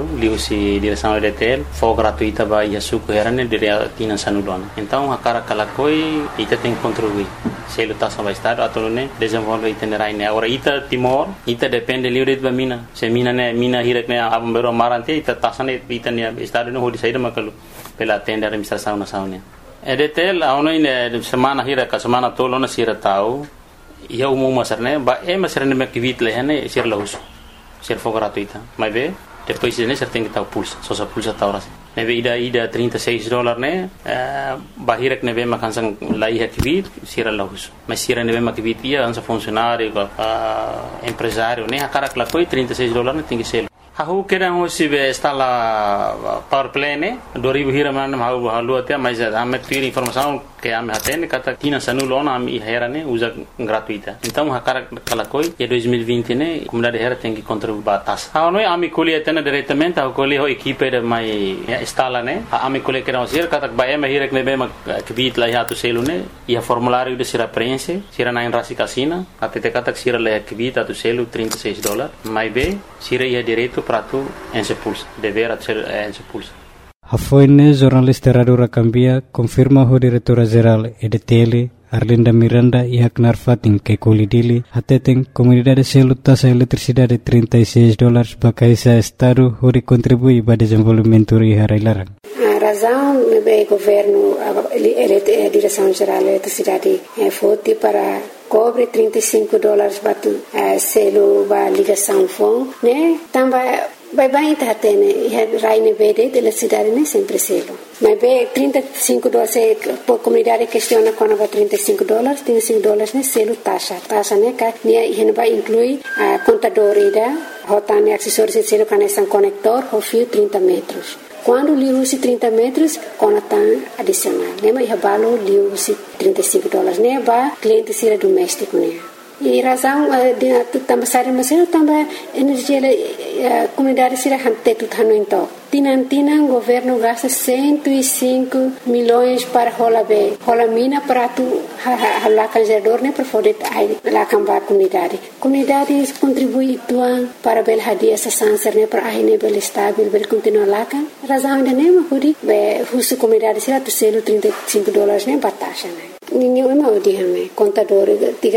Estado, liu-se direção EDTL, foi gratuita para ir a suco herane diretina sanulona. Então a cara calacoi ita tem que contribuir. Se ele está sobre o Estado, atolone desenvolve itinerário. Agora ita Timor, ita depende livre de mina. Se mina hirek ne abambero marante ita tasane ita ne Estado no hodi saída makalu pela tenda administração nacional. EDTL aono ine semana hirek semana tolona sira tau. Ia umum masarne ba masarne me kivit lehane sir lahus sir for gratuita mas depois ne ser tem que tal pulsa só sa pulsa tauras neve ida $36 ne bahirek neve makansang lai kivit sir lahus mas sir neve makivit ia ansa funcionário empresário ne akara klakoi $36 ne tem que ser Hahu kira hosi be stala power play ne 2000 hiraman halu halu até mas ame ter informação que ame atende kata tina sanulona ame hera ne usa gratuita então hakara kalakoi e 2020 ne comunidade hera tem que contribuir batas ha no ame colhe atende diretamente a colhe ho equipe de mai stala ne ame colhe kira hosi kata ba ame hira ne be ma kvit la ya to selu ne e formulário de sira prense sira na rasi casina até kata sira la kvit to selu $36 mai be sira ia direito para tu ensepulsa dever ser ensepulsa. Hafoine jornalista Radura Cambia confirma o diretora-geral EDTL Arlinda Miranda e Haknar Fatin que colidili atetem comunidade selo taxa eletricidade $36 para caisa estado onde contribui para desenvolvimento e harailarang. A razão do governo a direção geral da eletricidade foi para cobre $35 para selo para ligação fone, né? Também vai tá tendo raine verde de eletricidade nem sempre selo. Mas bem $35 por comunidade questiona quando vai $35 né selo taxa né que vai incluir a contador ida rotane acessórios de selo conexão conector ou fio 30 metros. Quando liu-se 30 metros, conectam adicional. Né? Mas o liu-se $35. Né? Para cliente ser doméstico. Né? E razão de também sair mas também energia comunidade será hantetu então Tinan governo gasta 105 milhões para rola mina para tu lá canjador né para poder lá cambar comunidade contribui tuan para bel hadia essa sanser né para aí bel estável bel continuar lá kan razão ainda nem mas hudi husu comunidade será tu selo $35 né batasha né ninguém é mal de né contador diga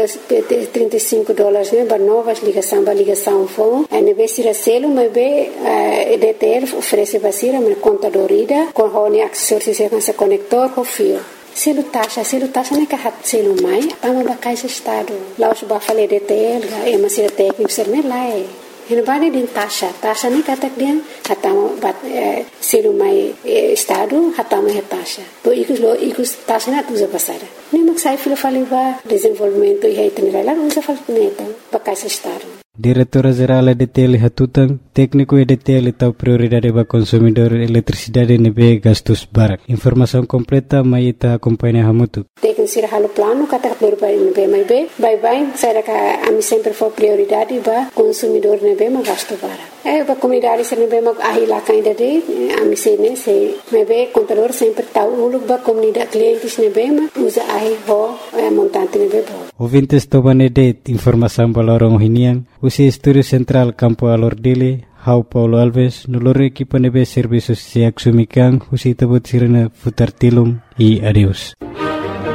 $35 né para novas ligação fone a never selo mas be EDTL oferece basira mas contador ida com hone acessórios se conector ou fio selo taxa né que hat selo mai tama ba caixa estado lá os ba fale EDTL é mas era técnico ser né lá é Hinabani din taxa ni katak dia hatama bat selo mai estado hatama é taxa to ikus taxa na tuza pasara nem maksai filo faliva desenvolvimento e itinerário usa falta ba caixa estado Diretora-geral EDTL Hatutang, técnico EDTL tahu prioridade para consumidor eletricidade nebe gastos barak. Informação completa mai ita acompanha hamutu. Técnico sira halo plano kata prioridade nebe mai be, bye saya ka ami sempre for prioridade para consumidor nebe ma gasto barak. Ba comunidade sira nebe ma ahila kainda de ami sene se nebe contador sempre tahu uluk ba comunidade clientes nebe ma usa ahi ho montante nebe bo. Ouvintes tobanede informação balorong hiniang usi Estúdio Central Campo Alordile, Hau Paulo Alves, noloro equipa nebe serviços se axumikan, usi tabut sirena futar tilum e adeus.